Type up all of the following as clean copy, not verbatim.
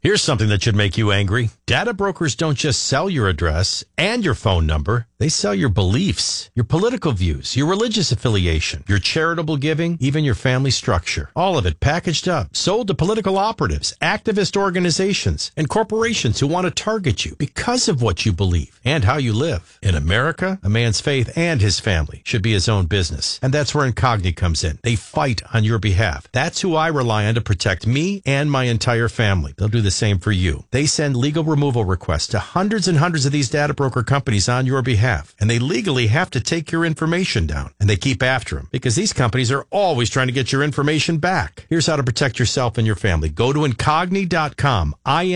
Here's something that should make you angry. Data brokers don't just sell your address and your phone number. They sell your beliefs, your political views, your religious affiliation, your charitable giving, even your family structure. All of it packaged up, sold to political operatives, activist organizations, and corporations who want to target you because of what you believe and how you live. In America, a man's faith and his family should be his own business. And that's where Incogni comes in. They fight on your behalf. That's who I rely on to protect me and my entire family. They'll do the same for you. They send legal removal requests to hundreds and hundreds of these data broker companies on your behalf, and they legally have to take your information down, and they keep after them because these companies are always trying to get your information back. Here's how to protect yourself and your family. Go to Incogni.com,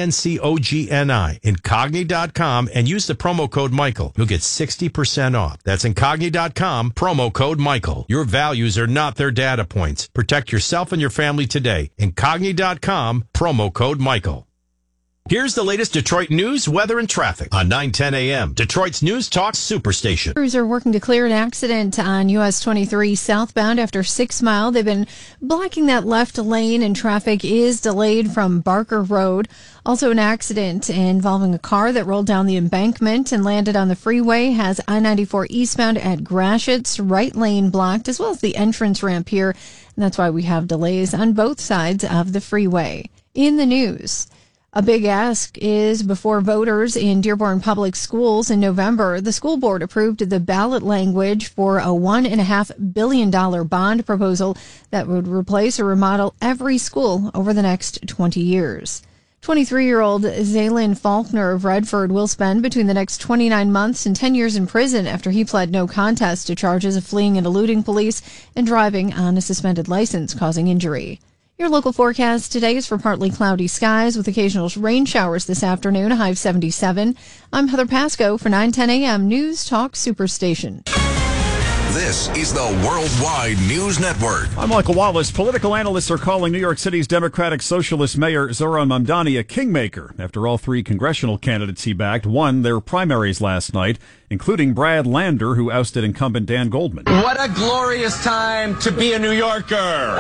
Incogni, Incogni.com, and use the promo code Michael. You'll get 60% off. That's Incogni.com, promo code Michael. Your values are not their data points. Protect yourself and your family today. Incogni.com, promo code Michael. Here's the latest Detroit news, weather, and traffic on 9:10 a.m. Detroit's News Talk Superstation. Crews are working to clear an accident on US 23 southbound after 6 Mile. They've been blocking that left lane, and traffic is delayed from Barker Road. Also, an accident involving a car that rolled down the embankment and landed on the freeway has I-94 eastbound at Gratiot's right lane blocked, as well as the entrance ramp here. And that's why we have delays on both sides of the freeway. In the news, a big ask is before voters in Dearborn Public Schools in November. The school board approved the ballot language for a $1.5 billion bond proposal that would replace or remodel every school over the next 20 years. 23-year-old Zaylin Faulkner of Redford will spend between the next 29 months and 10 years in prison after he pled no contest to charges of fleeing and eluding police and driving on a suspended license causing injury. Your local forecast today is for partly cloudy skies with occasional rain showers this afternoon, a high of 77. I'm Heather Pasco for 9:10 a.m. News Talk Superstation. This is the Worldwide News Network. I'm Michael Wallace. Political analysts are calling New York City's Democratic Socialist Mayor Zohran Mamdani a kingmaker after all three congressional candidates he backed won their primaries last night, including Brad Lander, who ousted incumbent Dan Goldman. What a glorious time to be a New Yorker.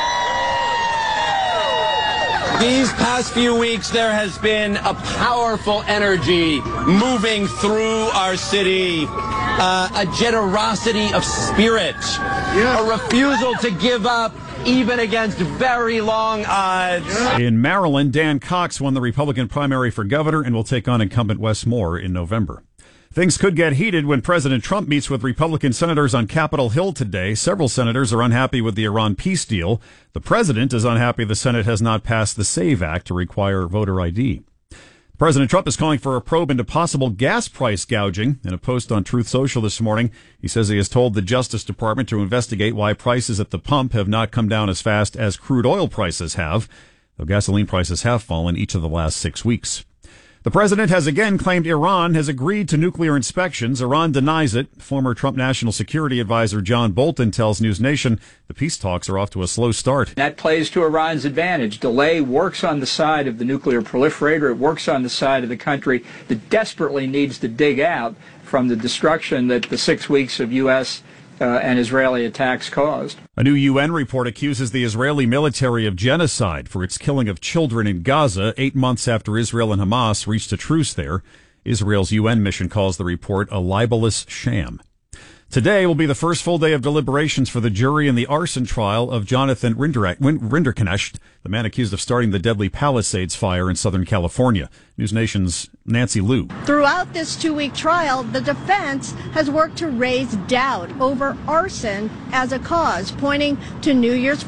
These past few weeks, there has been a powerful energy moving through our city, a generosity of spirit, a refusal to give up even against very long odds. In Maryland, Dan Cox won the Republican primary for governor and will take on incumbent Wes Moore in November. Things could get heated when President Trump meets with Republican senators on Capitol Hill today. Several senators are unhappy with the Iran peace deal. The president is unhappy the Senate has not passed the SAVE Act to require voter ID. President Trump is calling for a probe into possible gas price gouging. In a post on Truth Social this morning, he says he has told the Justice Department to investigate why prices at the pump have not come down as fast as crude oil prices have, though gasoline prices have fallen each of the last 6 weeks. The president has again claimed Iran has agreed to nuclear inspections. Iran denies it. Former Trump National Security Advisor John Bolton tells News Nation the peace talks are off to a slow start. That plays to Iran's advantage. Delay works on the side of the nuclear proliferator. It works on the side of the country that desperately needs to dig out from the destruction that the 6 weeks of U.S. And Israeli attacks caused. A new UN report accuses the Israeli military of genocide for its killing of children in Gaza 8 months after Israel and Hamas reached a truce there. Israel's UN mission calls the report a libelous sham. Today will be the first full day of deliberations for the jury in the arson trial of Jonathan Rinderknecht, the man accused of starting the deadly Palisades fire in Southern California. News Nation's Nancy Liu. Throughout this 2-week trial, the defense has worked to raise doubt over arson as a cause, pointing to New Year's